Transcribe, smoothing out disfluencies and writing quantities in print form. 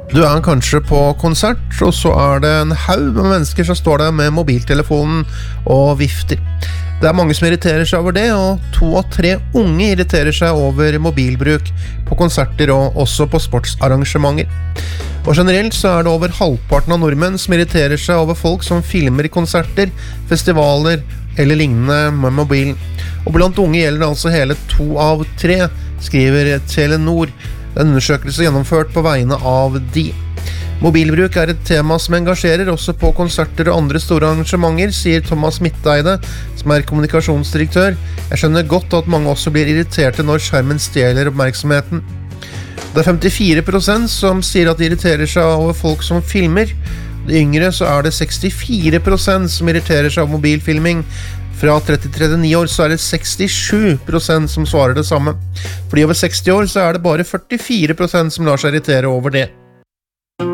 Du kanskje på konsert, og så det en haug med mennesker som står der med mobiltelefonen og vifter. Det mange som irriterer seg over det, og 2 av 3 unge irriterer seg over mobilbruk på konserter og også på sportsarrangementer. Og generelt så det over halvparten av nordmenn som irriterer seg over folk som filmer i konserter, festivaler eller lignende med mobilen. Og blant unge gjelder det altså hele 2 av 3, skriver Telenor. En undersøkelse gjennomført på vegne av de. Mobilbruk et tema som engasjerer også på konserter og andre store arrangementer, sier Thomas Midteide, som kommunikasjonsdirektør. Jeg skjønner godt at mange også blir irriterte når skjermen stjeler oppmerksomheten. Det 54% som sier at de irriterer seg over folk som filmer. De yngre så det 64% som irriterer seg over mobilfilming. Fra 30-39 år så det 67% som svarer det samme. For de over 60 år så det bare 44% som lar seg irritere over det.